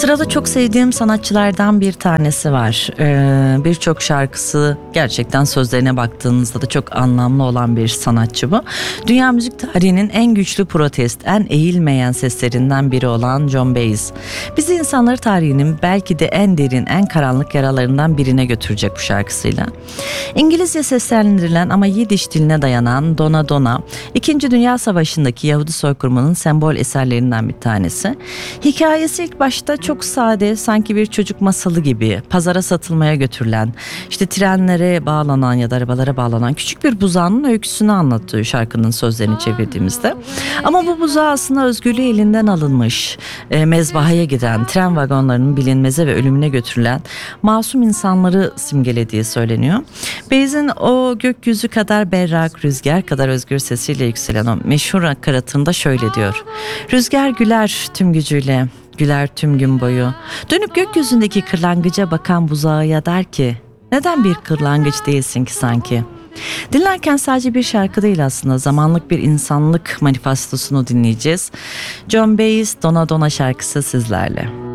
Sırada çok sevdiğim sanatçılardan bir tanesi var. Birçok şarkısı gerçekten sözlerine baktığınızda da çok anlamlı olan bir sanatçı bu. Dünya müzik tarihinin en güçlü protest, en eğilmeyen seslerinden biri olan Joan Baez. Bizi insanları tarihinin belki de en derin, en karanlık yaralarından birine götürecek bu şarkısıyla. İngilizce seslendirilen ama Yidiş diline dayanan Dona Dona, İkinci Dünya Savaşı'ndaki Yahudi soykırımının sembol eserlerinden bir tanesi. Hikayesi ilk başta çok sade, sanki bir çocuk masalı gibi pazara satılmaya götürülen, işte trenlere bağlanan ya da arabalara bağlanan küçük bir buzağının öyküsünü anlattığı şarkının sözlerini çevirdiğimizde. Ama bu buzağı aslında özgürlüğü elinden alınmış, mezbahaya giden, tren vagonlarının bilinmeze ve ölümüne götürülen masum insanları simgelediği söyleniyor. Baez'in o gökyüzü kadar berrak, rüzgar kadar özgür sesiyle yükselen o meşhur nakaratında şöyle diyor: "Rüzgar güler tüm gücüyle, güler tüm gün boyu. Dönüp gökyüzündeki kırlangıca bakan buzağa der ki, neden bir kırlangıç değilsin ki sanki?" Dinlerken sadece bir şarkı değil, aslında zamanlık bir insanlık manifestosunu dinleyeceğiz. Joan Baez, Dona Dona şarkısı sizlerle.